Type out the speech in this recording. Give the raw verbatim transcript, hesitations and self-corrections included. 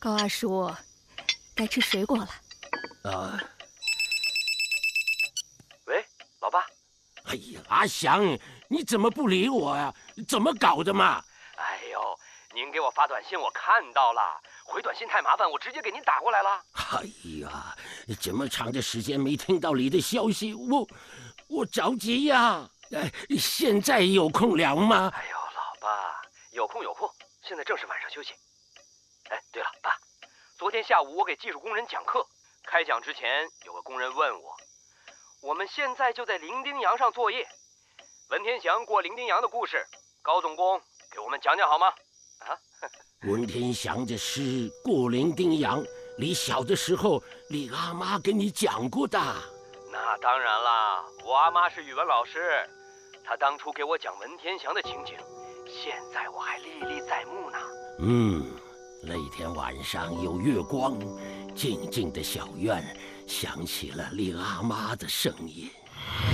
高二叔，该吃水果了。 啊， 喂，老爸。 哎呀，阿祥，你怎么不理我呀？怎么搞的嘛？ 哎呦，您给我发短信，我看到了，回短信太麻烦，我直接给您打过来了。 哎呀，这么长的时间没听到你的消息，我我着急呀！哎，现在有空聊吗？ 哎呦，老爸，有空有空，现在正是晚上休息。哎，对了，爸，昨天下午我给技术工人讲课，开讲之前有个工人问我，我们现在就在伶仃洋上作业，文天祥过伶仃洋的故事，高总工给我们讲讲好吗？啊？ 文天祥的诗《过伶仃洋》，你小的时候，你阿妈跟你讲过的。 那当然啦，我阿妈是语文老师，她当初给我讲文天祥的情景，现在我还历历在目呢。 嗯，那天晚上有月光，静静的小院，响起了你阿妈的声音。